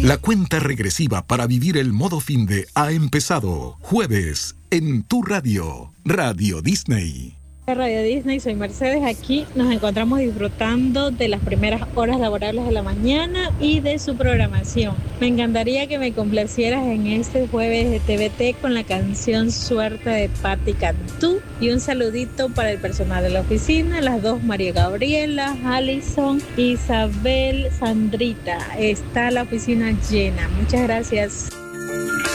La cuenta regresiva para vivir el modo fin de ha empezado. Jueves, en tu radio, Radio Disney. Radio Disney, soy Mercedes. Aquí nos encontramos disfrutando de las primeras horas laborables de la mañana y de su programación. Me encantaría que me complacieras en este jueves de TVT con la canción Suerte de Patti Cantú, y un saludito para el personal de la oficina, las dos María Gabriela, Alison, Isabel, Sandrita. Está la oficina llena. Muchas gracias.